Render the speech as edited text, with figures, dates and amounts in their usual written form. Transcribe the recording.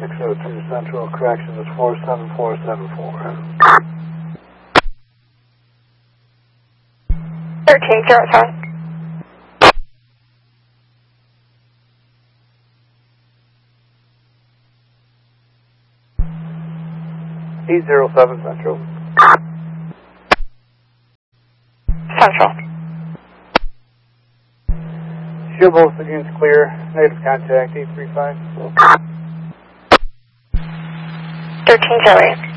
602 Central, correction is 47474. 1307. $807 Central. Central. Shield bolts against clear. Native contact 835. 1308.